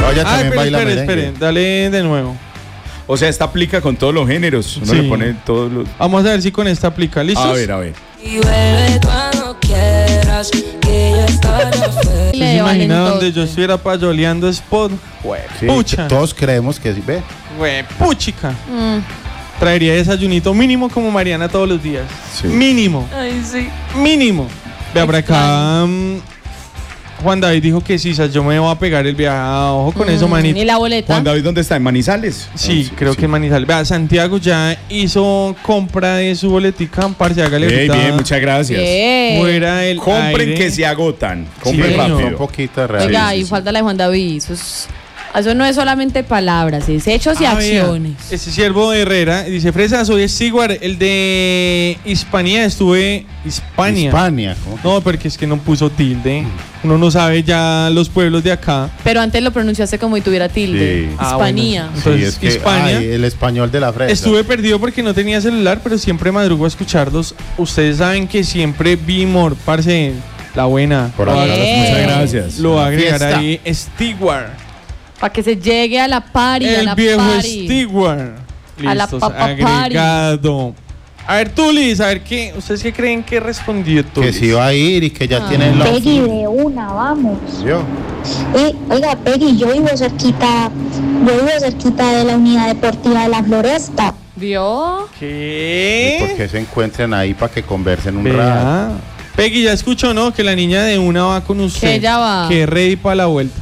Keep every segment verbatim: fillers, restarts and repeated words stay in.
No, ella Ah, también pero baila espere, merengue. espere, dale de nuevo. O sea, esta aplica con todos los géneros. Uno Sí. le pone todos los... Vamos a ver si con esta aplica. ¿Listos? A ver, a ver. Y vuelve cuando quieras, que yo estaré afuera. ¿Se imagina donde yo estuviera payoleando spot? Sí, Pucha. todos creemos que sí. Ve. Puchica. Mm. Traería desayunito mínimo como Mariana todos los días. Sí. Mínimo. Ay, sí. Mínimo. Vea por acá. um, Juan David dijo que sí, yo me voy a pegar el viaje. Ah, ojo con Mm, eso, manito. ¿Y la boleta? Juan David, ¿dónde está? ¿En Manizales? Sí, Ah, creo que en Manizales. Vea, Santiago ya hizo compra de su boletica. Parce, hágale Bien, ahorita. bien, muchas gracias. Bien. Fuera el Compren aire. que se agotan. Compren señor. rápido. Un poquito de real. Oiga, Sí, sí, y sí. falta la de Juan David. Eso, es- eso no es solamente palabras, es hechos y Ah, vea, acciones. Ese siervo de Herrera dice: Fresa, soy Stewart, el de Hispania. Estuve. Hispania. Hispania. ¿cómo que? No, porque es que no puso tilde. Uno no sabe ya los pueblos de acá. Pero antes lo pronunciaste como si tuviera tilde. Sí. Ah, Hispanía. bueno. Entonces, Sí, es que, Hispania. ay, el español de la fresa. Estuve perdido porque no tenía celular, pero siempre madrugo a escucharlos. Ustedes saben que siempre Bimor, parce, la buena. Por Lo va a- acá. Bien. Muchas gracias. Lo va a agregar Fiesta. ahí Stewart. Para que se llegue a la party, a El la viejo party. Stewart. A la Listos, papa party. agregado. A ver, Tulis, a ver qué. ¿Ustedes qué creen que respondió Que Tulis? se iba a ir y que ya Ah. tienen la. Peggy, de una, vamos. Yo. Eh, oiga, Peggy, yo vivo cerquita, yo vivo cerquita de la unidad deportiva de la Floresta. ¿Vio? ¿Y ¿Qué? por qué se encuentren ahí para que conversen un rato? Vea. Peggy, ya escuchó, ¿no? Que la niña de una va con usted. Que ella va. Que ready para la vuelta.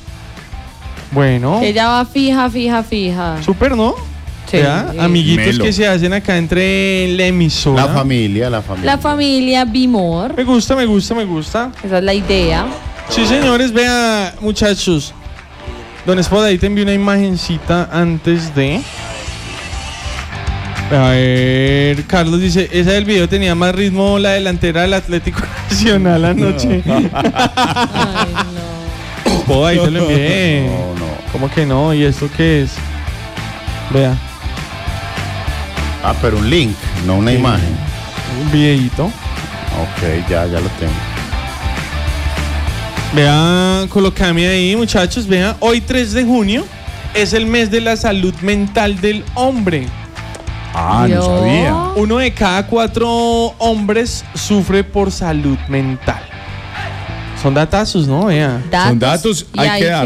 Bueno. Que ella va fija, fija, fija. Súper, ¿no? Sí. Vea, amiguitos Melo. que se hacen acá entre la emisora. La familia, la familia. La familia Bimor. Me gusta, me gusta, me gusta. Esa es la idea. Sí, señores, vea, muchachos. Don Spot, ahí te envié una imagencita antes de. A ver, Carlos dice, esa del video tenía más ritmo la delantera del Atlético Nacional anoche. Ay, no. Spot, ahí te lo envié. No, no. ¿Cómo que no? ¿Y esto qué es? Vea, Ah, pero un link, no una Sí. imagen. un videíto. Ok, ya, ya lo tengo. Vea, colocame ahí, muchachos. Vea, hoy tres de junio es el mes de la salud mental del hombre. Ah, no ¿Vio? sabía. Uno de cada cuatro hombres sufre por salud mental. Son datazos, ¿no? Vea. Son datos, y hay que dar.